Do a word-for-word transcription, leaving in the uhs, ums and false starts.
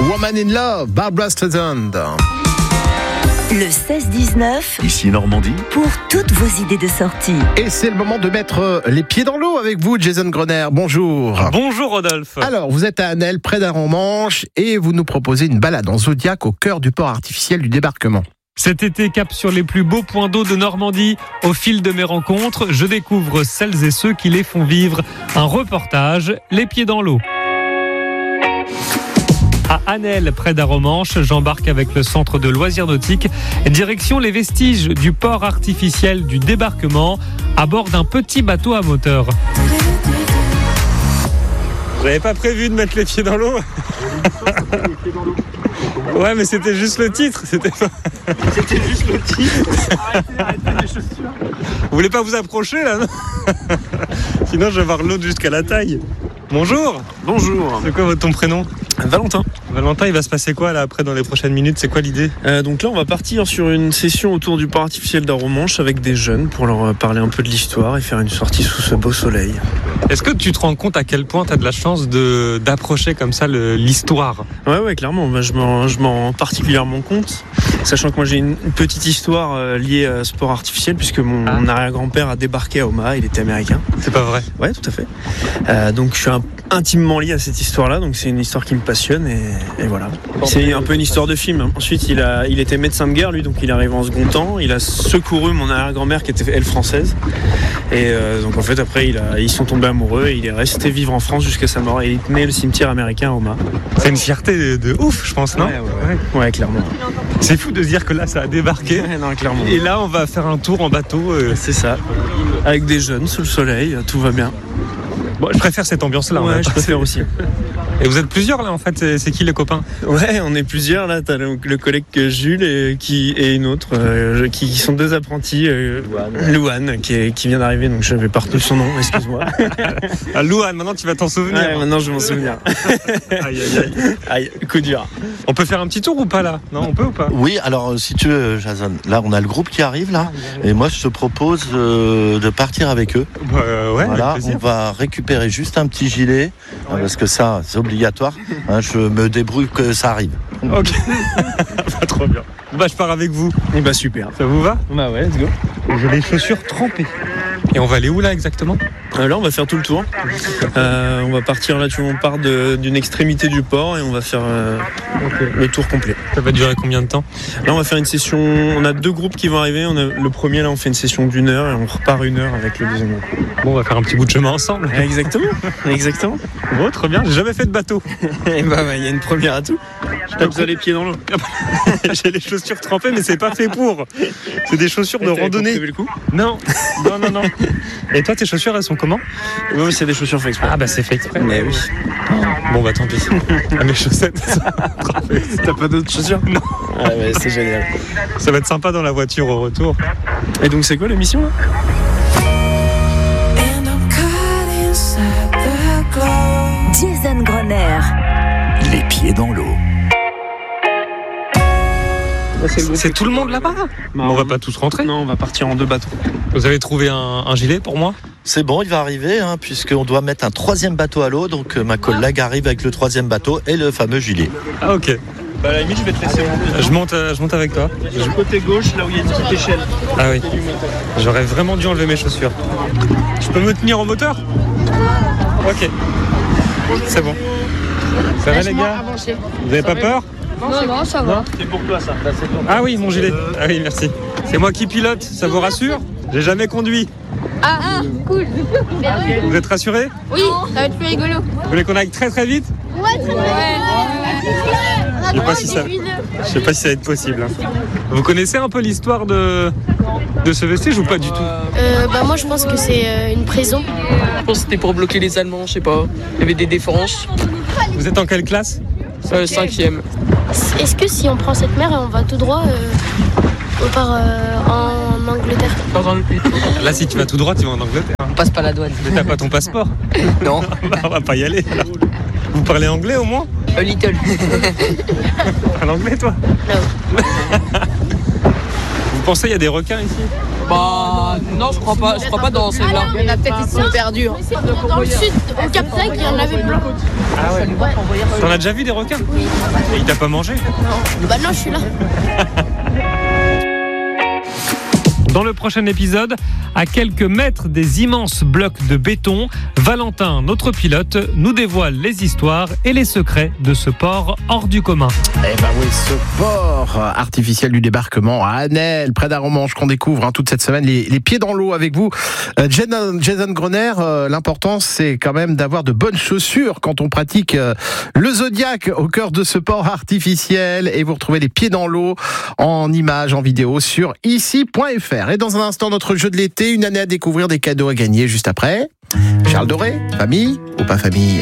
Woman in Love, Barbra Streisand. Le seize dix-neuf, Ici Normandie, pour toutes vos idées de sortie. Et c'est le moment de mettre les pieds dans l'eau avec vous, Jason Grenier. Bonjour. Bonjour Rodolphe. Alors, vous êtes à Anel, près d'Arromanches, et vous nous proposez une balade en Zodiac au cœur du port artificiel du débarquement. Cet été, cap sur les plus beaux points d'eau de Normandie. Au fil de mes rencontres, je découvre celles et ceux qui les font vivre. Un reportage, les pieds dans l'eau. À Anel, près d'Arromanches, j'embarque avec le centre de loisirs nautiques. Direction les vestiges du port artificiel du débarquement, à bord d'un petit bateau à moteur. J'avais pas prévu de mettre les pieds dans l'eau. Ouais, mais c'était juste le titre. C'était pas... C'était juste le titre. Arrêtez, arrêtez les chaussures. Vous voulez pas vous approcher là, non? Sinon, je vais avoir l'autre jusqu'à la taille. Bonjour. Bonjour. C'est quoi votre ton prénom? Valentin. Valentin, il va se passer quoi là après dans les prochaines minutes? C'est quoi l'idée? Euh, donc là, on va partir sur une session autour du port artificiel d'Arromanches avec des jeunes pour leur parler un peu de l'histoire et faire une sortie sous ce beau soleil. Est-ce que tu te rends compte à quel point tu as de la chance de, d'approcher comme ça le, l'histoire? Ouais, ouais, clairement. Bah, je, m'en, je m'en rends particulièrement compte, sachant que moi j'ai une, une petite histoire euh, liée à ce port artificiel puisque mon, Ah. mon arrière-grand-père a débarqué à Omaha, il était américain. C'est pas vrai. Ouais, tout à fait. Euh, donc je suis un, intimement lié à cette histoire-là, donc c'est une histoire qui me passionne et, et voilà. C'est un peu une histoire de film. Ensuite, il a, il était médecin de guerre lui, donc il arrive en second temps. Il a secouru mon arrière-grand-mère qui était elle française. Et euh, donc en fait après il a, ils sont tombés amoureux et il est resté vivre en France jusqu'à sa mort. Et il tenait le cimetière américain à Omaha. C'est une fierté de, de ouf, je pense, non? Ouais, ouais, ouais. Ouais, clairement. C'est fou de se dire que là, ça a débarqué. Ouais, non, clairement. Et là, on va faire un tour en bateau. euh. C'est ça. Avec des jeunes sous le soleil, tout va bien. Bon, je préfère cette ambiance-là. on va Ouais, je pas- préfère aussi. Et vous êtes plusieurs là, en fait. C'est, c'est qui les copains? Ouais, on est plusieurs là. T'as le, le collègue Jules et, qui, et une autre euh, qui, qui sont deux apprentis. Euh, Louane, qui, est, qui vient d'arriver, donc je vais pas retenir son nom, excuse-moi. Ah, Louane, maintenant tu vas t'en souvenir. Ouais, maintenant je vais m'en souvenir. Aïe, aïe, aïe. Aïe, coup dur. On peut faire un petit tour ou pas là? Non, on peut ou pas? oui, alors si tu veux, Jason, là on a le groupe qui arrive là, et moi je te propose euh, de partir avec eux. Bah, euh, ouais, Voilà, avec on plaisir. va récupérer juste un petit gilet, hein, parce que ça c'est obligatoire. Hein, je me débrouille que ça arrive. Ok. Pas trop bien. Bah, je pars avec vous. Et bah super. Ça vous va? Bah ouais, let's go. J'ai les chaussures trempées. Et on va aller où là exactement? Euh, là on va faire tout le tour. Euh, on va partir là, tu vois, on part de, d'une extrémité du port et on va faire euh, le tour complet. Ça va durer combien de temps? Là on va faire une session, on a deux groupes qui vont arriver. On a, le premier là on fait une session d'une heure et on repart une heure avec le deuxième groupe. Bon, on va faire un petit bout de chemin ensemble. Exactement, exactement. Bon, trop bien. J'ai jamais fait de bateau. Et bah il y a une première à tout. T'as besoin les pieds dans l'eau. J'ai les chaussures trempées, mais c'est pas fait pour. C'est des chaussures de T'avais pas randonnée. prévu le coup? Non, non, non, non. Et toi, tes chaussures, elles sont comment? Oui, c'est des chaussures fait exprès. Ah, bah c'est fait exprès. Mais oui. Bon, bah tant pis. Ah, mes chaussettes, ça, trempées. T'as pas d'autres chaussures? Non. Ah ouais, c'est génial. Ça va être sympa dans la voiture au retour. Et donc c'est quoi la mission là? Jason Grenier. Les pieds dans l'eau. C'est tout le monde là-bas? Non, On va pas tous rentrer. Non, on va partir en deux bateaux. Vous avez trouvé un, un gilet pour moi? C'est bon, il va arriver, hein, puisqu'on doit mettre un troisième bateau à l'eau. Donc euh, ma collègue arrive avec le troisième bateau et le fameux gilet. Ah, ok. Bah à la limite je vais te laisser monter. Je monte, euh, je monte avec toi. Du côté gauche, là où il y a une petite échelle. Ah oui. J'aurais vraiment dû enlever mes chaussures. Je peux me tenir en moteur? Ok. C'est bon. Ça va les gars? Vous avez pas peur? Non, non, ça va. C'est pour toi ça. Là, c'est pour toi. Ah oui, mon gilet. Ah oui, merci. C'est moi qui pilote, ça vous rassure? J'ai jamais conduit. Ah, ah, cool. Vous êtes rassurés? Oui, ça va être plus rigolo. Vous voulez qu'on aille très très vite? Ouais, très Je sais pas si ça, je sais pas si ça va être possible. hein. Vous connaissez un peu l'histoire de, de ce vestige ou pas du tout? Euh, bah moi je pense que c'est euh, une prison. Je pense que c'était pour bloquer les Allemands, je sais pas. Il y avait des défenses. Vous êtes en quelle classe? Euh, cinquième. Est-ce que si on prend cette mer et on va tout droit, euh, on part euh, en Angleterre? Dans un- Là, si tu vas tout droit, tu vas en Angleterre. On passe pas la douane. Mais t'as pas ton passeport? Non. Bah, on va pas y aller. alors. Vous parlez anglais au moins? A little. Parle anglais toi? Non. Vous pensez qu'il y a des requins ici? Bah, Non, je crois pas, je crois pas dans celle-là. Il y en a peut-être qui sont perdus. Dans le sud, au Cap d'Agde, il y en avait plein. Ah ouais. T'en as déjà vu des requins? Oui. Et il t'a pas mangé? Non. Bah non, je suis là. Dans le prochain épisode, à quelques mètres des immenses blocs de béton, Valentin, notre pilote, nous dévoile les histoires et les secrets de ce port hors du commun. Eh ben oui, ce port artificiel du débarquement à Annelles, près d'Arromanches, qu'on découvre hein, toute cette semaine, les, les pieds dans l'eau avec vous. Euh, Jason, Jason Groner, euh, l'important c'est quand même d'avoir de bonnes chaussures quand on pratique euh, le Zodiac au cœur de ce port artificiel. Et vous retrouvez les pieds dans l'eau en images, en vidéo sur ici point f r. Et dans un instant, notre jeu de l'été, une année à découvrir, des cadeaux à gagner juste après. Charles Doré, famille ou pas famille ?